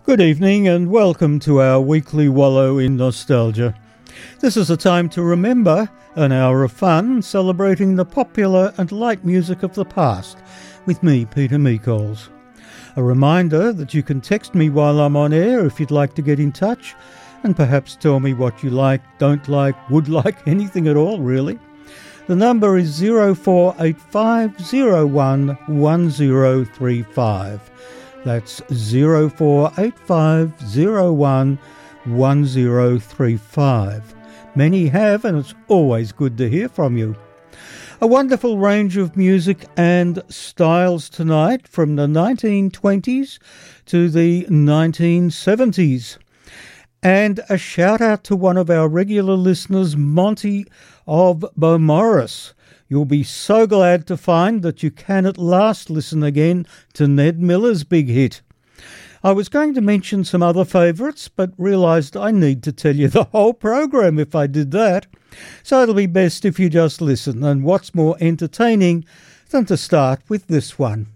Good evening and welcome to our weekly wallow in nostalgia. This is a time to remember, an hour of fun celebrating the popular and light music of the past with me, Peter Meekols. A reminder that you can text me while I'm on air if you'd like to get in touch and perhaps tell me what you like, don't like, would like, anything at all really. The number is 0485011035. That's 0485011035. Many have, and it's always good to hear from you. A wonderful range of music and styles tonight, from the 1920s to the 1970s. And a shout out to one of our regular listeners, Monty of Beaumaris. You'll be so glad to find that you can at last listen again to Ned Miller's big hit. I was going to mention some other favourites, but realised I need to tell you the whole program if I did that. So it'll be best if you just listen, and what's more entertaining than to start with this one.